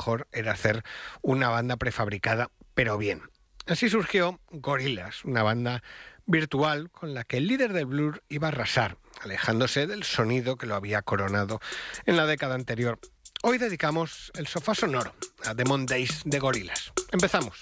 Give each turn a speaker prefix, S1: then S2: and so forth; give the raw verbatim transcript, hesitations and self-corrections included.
S1: mejor era hacer una banda prefabricada, pero bien. Así surgió Gorillaz, una banda virtual con la que el líder del Blur iba a arrasar, alejándose del sonido que lo había coronado en la década anterior. Hoy dedicamos el sofá sonoro a Demon Days de Gorillaz. Empezamos.